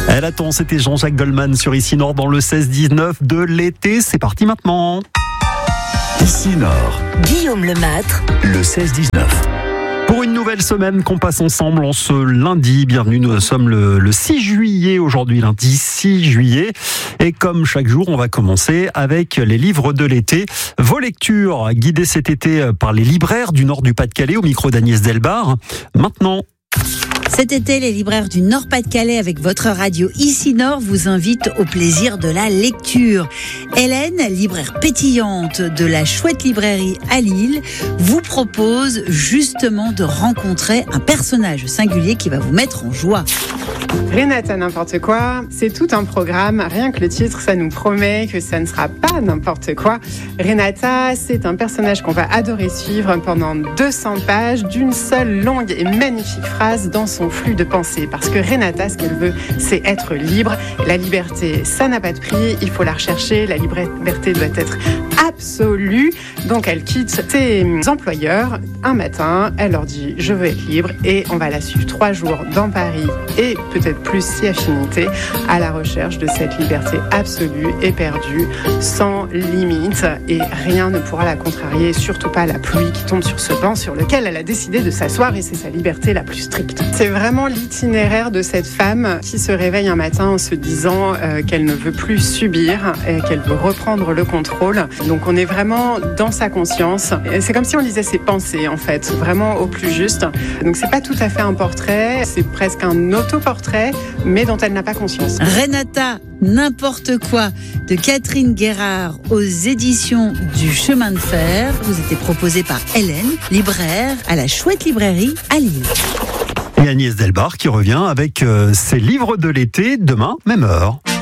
Elle attend, c'était Jean-Jacques Goldman sur Ici Nord dans le 16-19 de l'été. C'est parti maintenant. Ici Nord, Guillaume Lemâtre, le 16-19. Pour une nouvelle semaine qu'on passe ensemble en ce lundi. Bienvenue, nous sommes le 6 juillet aujourd'hui, lundi 6 juillet. Et comme chaque jour, on va commencer avec les livres de l'été. Vos lectures guidées cet été par les libraires du nord du Pas-de-Calais au micro d'Agnès Delbar. Maintenant, cet été, les libraires du Nord-Pas-de-Calais avec votre radio Ici Nord vous invitent au plaisir de la lecture. Hélène, libraire pétillante de la chouette librairie à Lille, vous propose justement de rencontrer un personnage singulier qui va vous mettre en joie. Renata n'importe quoi, c'est tout un programme. Rien que le titre, ça nous promet que ça ne sera pas n'importe quoi. Renata, c'est un personnage qu'on va adorer suivre pendant 200 pages d'une seule longue et magnifique phrase dans son flux de pensée. Parce que Renata, ce qu'elle veut, c'est être libre. La liberté, ça n'a pas de prix, il faut la rechercher. La liberté doit être absolue. Donc elle quitte ses employeurs un matin, elle leur dit « je veux être libre » et on va la suivre 3 jours dans Paris et peut-être plus si affinité à la recherche de cette liberté absolue, éperdue, sans limite, et rien ne pourra la contrarier, surtout pas la pluie qui tombe sur ce banc sur lequel elle a décidé de s'asseoir, et c'est sa liberté la plus stricte. C'est vraiment l'itinéraire de cette femme qui se réveille un matin en se disant qu'elle ne veut plus subir et qu'elle veut reprendre le contrôle. Donc on est vraiment dans sa conscience. Et c'est comme si on lisait ses pensées en fait, vraiment au plus juste. Donc c'est pas tout à fait un portrait, c'est presque un autoportrait, mais dont elle n'a pas conscience. Renata, n'importe quoi, de Catherine Guérard aux éditions du Chemin de Fer. Vous était proposé par Hélène, libraire à la chouette librairie à Lille. et Agnès Delbar qui revient avec ses livres de l'été demain, même heure.